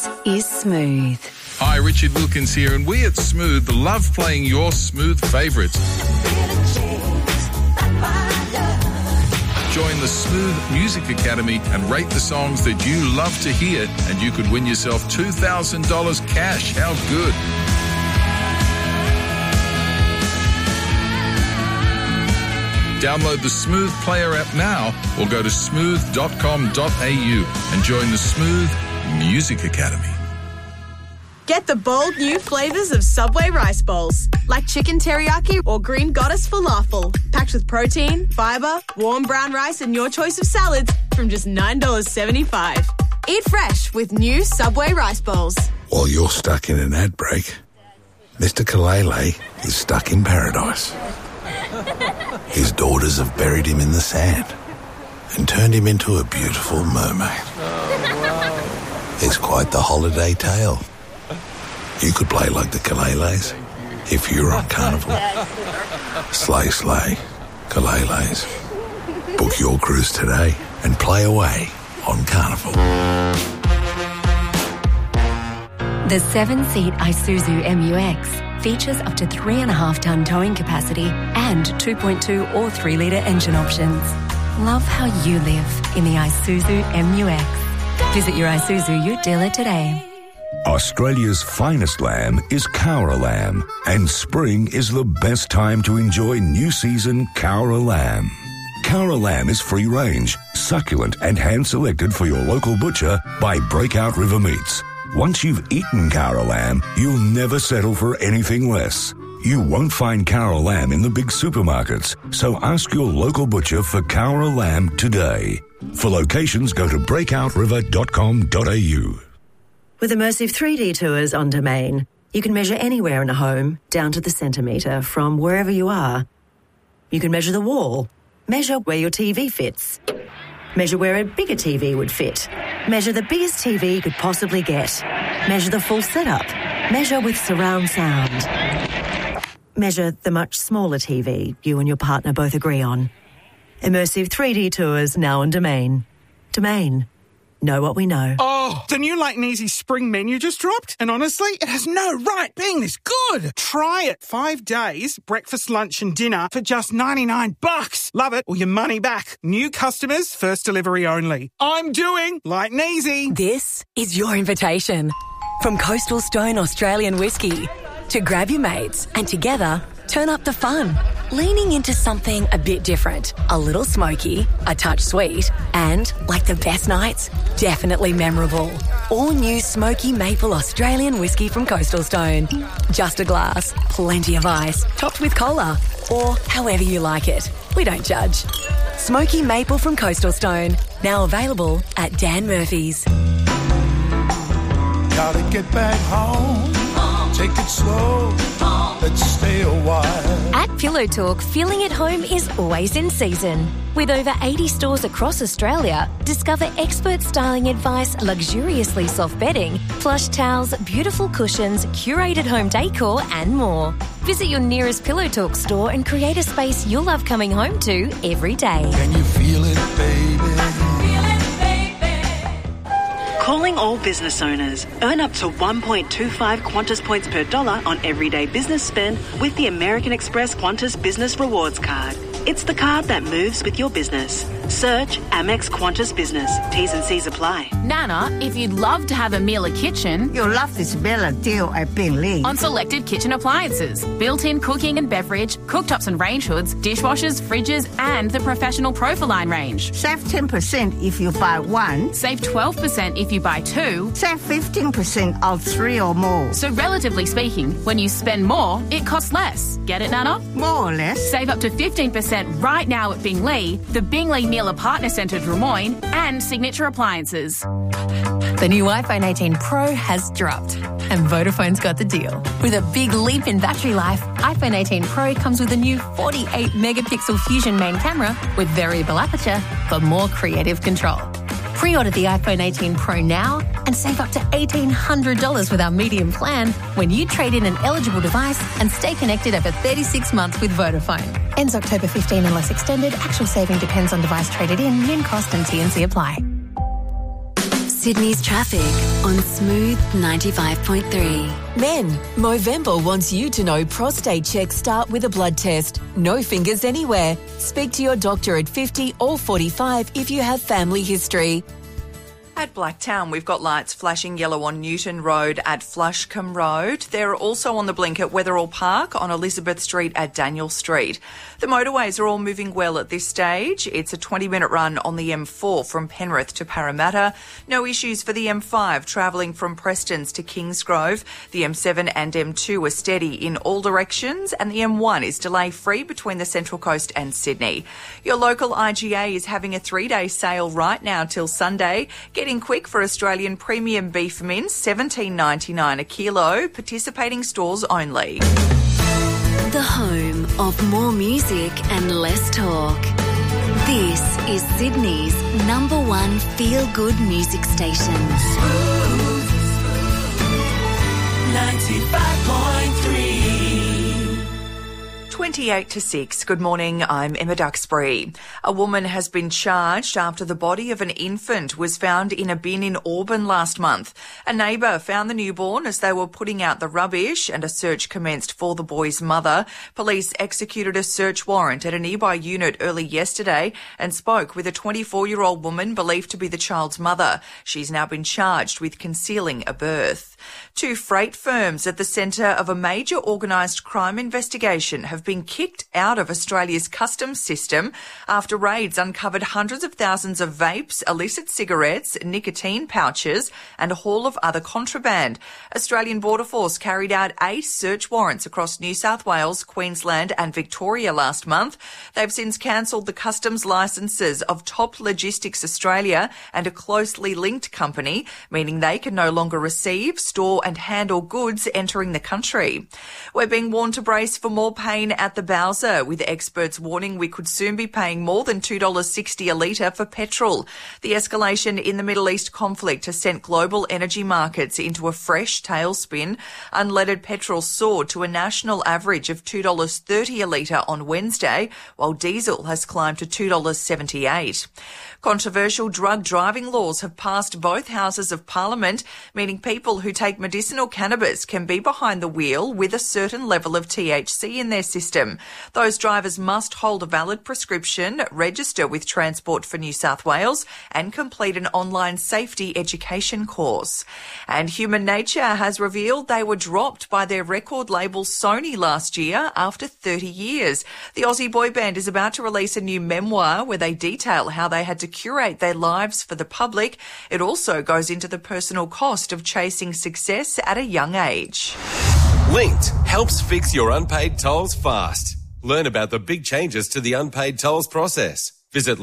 is Smooth. Hi, Richard Wilkins here, and we at Smooth love playing your Smooth favourites. Join the Smooth Music Academy and rate the songs that you love to hear, and you could win yourself $2,000 cash. How good. Download the Smooth Player app now or go to smooth.com.au and join the Smooth Music Academy. Get the bold new flavours of Subway rice bowls, like chicken teriyaki or green goddess falafel, packed with protein, fibre, warm brown rice and your choice of salads from just $9.75. Eat fresh with new Subway rice bowls. While you're stuck in an ad break, Mr. Kalele is stuck in paradise. His daughters have buried him in the sand and turned him into a beautiful mermaid. It's quite the holiday tale. You could play like the Kaleles if you were on Carnival. Slay, slay, Kaleles. Book your cruise today and play away on Carnival. The 7-seat Isuzu MU-X features up to 3.5-tonne towing capacity and 2.2 or 3-litre engine options. Love how you live in the Isuzu MU-X. Visit your Isuzu Ute dealer today. Australia's finest lamb is Cowra lamb, and spring is the best time to enjoy new season Cowra lamb. Cowra lamb is free range, succulent and hand-selected for your local butcher by Breakout River Meats. Once you've eaten Cowra lamb, you'll never settle for anything less. You won't find Cowra lamb in the big supermarkets, so ask your local butcher for Cowra lamb today. For locations, go to breakoutriver.com.au. With immersive 3D tours on Domain, you can measure anywhere in a home down to the centimetre from wherever you are. You can measure the wall, measure where your TV fits, measure where a bigger TV would fit, measure the biggest TV you could possibly get, measure the full setup, measure with surround sound, measure the much smaller TV you and your partner both agree on. Immersive 3D tours now on Domain. Domain. Know what we know. Oh, the new Light and Easy spring menu just dropped, and honestly, it has no right being this good. Try it. 5 days, breakfast, lunch and dinner for just $99. Love it or your money back. New customers, first delivery only. I'm doing Light and Easy. This is your invitation. From Coastal Stone Australian Whiskey to grab your mates and together turn up the fun. Leaning into something a bit different, a little smoky, a touch sweet, and, like the best nights, definitely memorable. All new Smoky Maple Australian Whiskey from Coastal Stone. Just a glass, plenty of ice, topped with cola, or however you like it. We don't judge. Smoky Maple from Coastal Stone, now available at Dan Murphy's. Gotta get back home. Take it slow. Let's stay a while. At Pillow Talk, feeling at home is always in season. With over 80 stores across Australia, discover expert styling advice, luxuriously soft bedding, plush towels, beautiful cushions, curated home decor and more. Visit your nearest Pillow Talk store and create a space you'll love coming home to every day. Can you feel it, baby? Calling all business owners. Earn up to 1.25 Qantas points per dollar on everyday business spend with the American Express Qantas Business Rewards Card. It's the card that moves with your business. Search Amex Qantas Business. T's and C's apply. Nana, if you'd love to have a Miele kitchen, you'll love this Bella deal at Bingli. On selected kitchen appliances, built-in cooking and beverage, cooktops and range hoods, dishwashers, fridges, and the professional Profiline range. Save 10% if you buy one. Save 12% if you buy two. Save 15% of 3 or more. So relatively speaking, when you spend more, it costs less. Get it, Nana? More or less. Save up to 15% right now at Bingli, the Bingli Miele Partner Centre Drummoyne, and Signature Appliances. The new iPhone 18 Pro has dropped, and Vodafone's got the deal. With a big leap in battery life, iPhone 18 Pro comes with a new 48-megapixel Fusion main camera with variable aperture for more creative control. Pre-order the iPhone 18 Pro now and save up to $1,800 with our medium plan when you trade in an eligible device and stay connected over 36 months with Vodafone. Ends October 15 unless extended. Actual saving depends on device traded in, min cost and T&C apply. Sydney's traffic on Smooth 95.3. Men, Movember wants you to know prostate checks start with a blood test. No fingers anywhere. Speak to your doctor at 50 or 45 if you have family history. At Blacktown, we've got lights flashing yellow on Newton Road at Flushcombe Road. They're also on the blink at Wetherall Park on Elizabeth Street at Daniel Street. The motorways are all moving well at this stage. It's a 20-minute run on the M4 from Penrith to Parramatta. No issues for the M5 travelling from Prestons to Kingsgrove. The M7 and M2 are steady in all directions, and the M1 is delay-free between the Central Coast and Sydney. Your local IGA is having a 3-day sale right now till Sunday. Getting quick for Australian premium beef mince, $17.99 a kilo, participating stores only. The home of more music and less talk. This is Sydney's #1 feel-good music station. 95.3. 28 to 6. Good morning, I'm Emma Duxbury. A woman has been charged after the body of an infant was found in a bin in Auburn last month. A neighbour found the newborn as they were putting out the rubbish and a search commenced for the boy's mother. Police executed a search warrant at a nearby unit early yesterday and spoke with a 24-year-old woman believed to be the child's mother. She's now been charged with concealing a birth. 2 freight firms at the centre of a major organised crime investigation have been kicked out of Australia's customs system after raids uncovered hundreds of thousands of vapes, illicit cigarettes, nicotine pouches and a haul of other contraband. Australian Border Force carried out 8 search warrants across New South Wales, Queensland and Victoria last month. They've since cancelled the customs licences of Top Logistics Australia and a closely linked company, meaning they can no longer receive, store and handle goods entering the country. We're being warned to brace for more pain at the Bowser, with experts warning we could soon be paying more than $2.60 a litre for petrol. The escalation in the Middle East conflict has sent global energy markets into a fresh tailspin. Unleaded petrol soared to a national average of $2.30 a litre on Wednesday, while diesel has climbed to $2.78. Controversial drug driving laws have passed both houses of Parliament, meaning people who take medicinal cannabis can be behind the wheel with a certain level of THC in their system. Those drivers must hold a valid prescription, register with Transport for New South Wales and complete an online safety education course. And Human Nature has revealed they were dropped by their record label Sony last year after 30 years. The Aussie boy band is about to release a new memoir where they detail how they had to curate their lives for the public. It also goes into the personal cost of chasing success at a young age. Linked helps fix your unpaid tolls fast. Learn about the big changes to the unpaid tolls process. Visit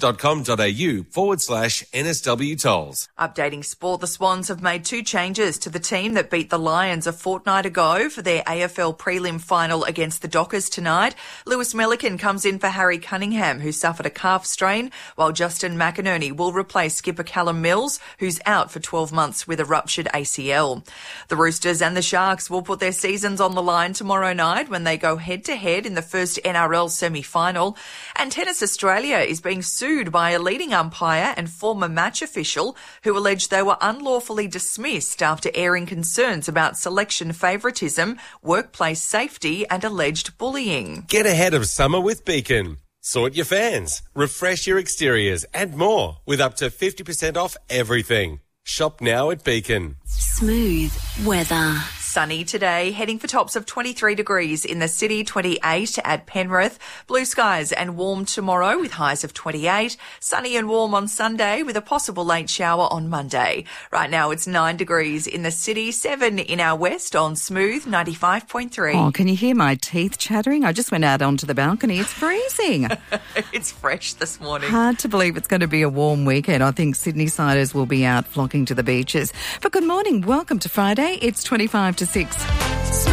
linked.com.au/NSW tolls. Updating sport, the Swans have made 2 changes to the team that beat the Lions a fortnight ago for their AFL prelim final against the Dockers tonight. Lewis Milliken comes in for Harry Cunningham, who suffered a calf strain, while Justin McInerney will replace skipper Callum Mills, who's out for 12 months with a ruptured ACL. The Roosters and the Sharks will put their seasons on the line tomorrow night when they go head-to-head in the first NRL semi-final. And Tennis Australia is being sued by a leading umpire and former match official who alleged they were unlawfully dismissed after airing concerns about selection favouritism, workplace safety and alleged bullying. Get ahead of summer with Beacon. Sort your fans, refresh your exteriors and more with up to 50% off everything. Shop now at Beacon. Smooth weather. Sunny today, heading for tops of 23 degrees in the city, 28 at Penrith. Blue skies and warm tomorrow with highs of 28. Sunny and warm on Sunday with a possible late shower on Monday. Right now it's 9 degrees in the city, 7 in our west on Smooth 95.3. Oh, can you hear my teeth chattering? I just went out onto the balcony. It's freezing. It's fresh this morning. Hard to believe it's going to be a warm weekend. I think Sydney-siders will be out flocking to the beaches. But good morning. Welcome to Friday. It's 25 to 6.